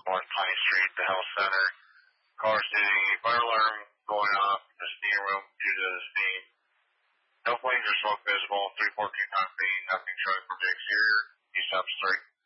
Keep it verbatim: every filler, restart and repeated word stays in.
on Pine Street, the health center. Car sitting, fire alarm going off in the steam room due to the steam. No flames or smoke visible. three fourteen Concrete, nothing showing from the exterior. East up straight.